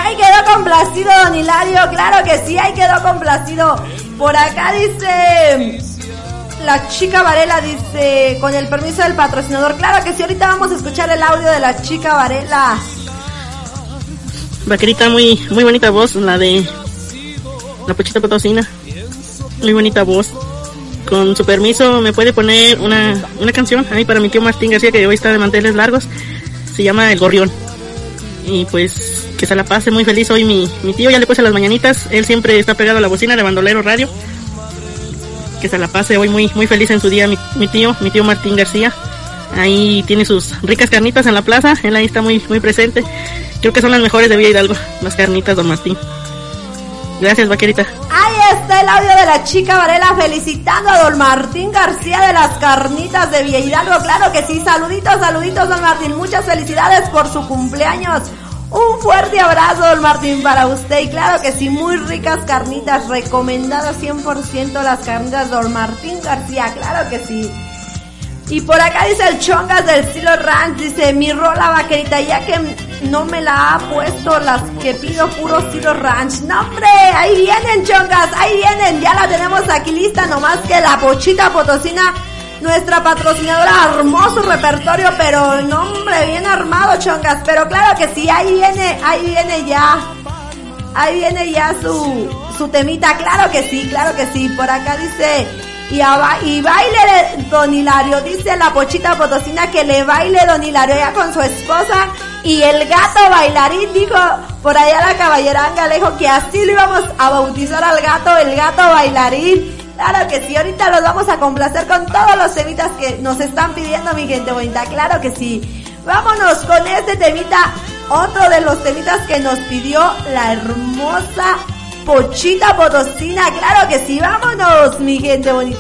ahí quedó complacido don Hilario, claro que sí, ahí quedó complacido. Por acá dice la chica Varela, dice, con el permiso del patrocinador, claro que sí, ahorita vamos a escuchar el audio de la chica Varela. Vaquerita, muy bonita voz, la de la Pochita Potosina, muy bonita voz. Con su permiso, ¿me puede poner una canción ahí para mi tío Martín García, que hoy está de manteles largos? Se llama El Gorrión. Y pues que se la pase muy feliz hoy mi tío, ya le puse las mañanitas, él siempre está pegado a la bocina de Bandolero Radio. Que se la pase hoy muy feliz en su día mi tío Martín García. Ahí tiene sus ricas carnitas en la plaza, él ahí está muy presente. Creo que son las mejores de Villa Hidalgo, las carnitas, don Martín. Gracias, vaquerita. Ahí está el audio de la chica Varela felicitando a don Martín García de las carnitas de Villa Hidalgo. Claro que sí, saluditos don Martín, muchas felicidades por su cumpleaños. Un fuerte abrazo, don Martín, para usted. Y claro que sí, muy ricas carnitas, recomendadas 100% las carnitas de don Martín García, claro que sí. Y por acá dice el Chongas del Stilo Ranch, dice, mi rola vaquerita, ya que no me la ha puesto, las que pido puro Stilo Ranch. No hombre, ahí vienen Chongas, ahí vienen, ya la tenemos aquí lista, nomás que la Pochita Potosina, nuestra patrocinadora, armó su repertorio, pero no hombre, bien armado Chongas, pero claro que sí, ahí viene ya su temita, claro que sí, por acá dice... Y baile don Hilario, dice la Pochita Potosina que le baile don Hilario ya con su esposa y el gato bailarín, dijo por allá la caballeranga, le dijo que así lo íbamos a bautizar al gato, el gato bailarín. Claro que sí, ahorita los vamos a complacer con todos los temitas que nos están pidiendo mi gente bonita, claro que sí. Vámonos con este temita, otro de los temitas que nos pidió la hermosa Pochita Potosina, claro que sí, vámonos mi gente bonita.